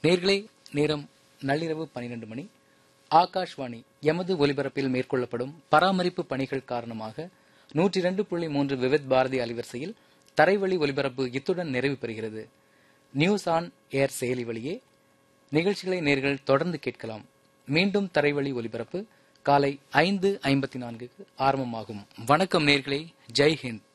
நேர்களே, நேரம் நள்ளிரவு 12 மணி. ஆகாஷ்வாணி எமது ஒலிபரப்பில் மேற்கொள்ளப்படும் பராமரிப்பு பணிகள் காரணமாக 102.3 விவித் பாரதி அலைவரிசையில் தரைவழி ஒலிபரப்பு இத்துடன் நிறைவு பெறுகிறது. நியூஸ் ஆன் ஏர் செயலி வழியே நிகழ்ச்சிகளை நேர்கள் தொடர்ந்து கேட்கலாம். மீண்டும் தரைவழி ஒலிபரப்பு காலை 5:54 ஆரம்பமாகும். வணக்கம் நேர்களே, ஜெய் ஹிந்த்.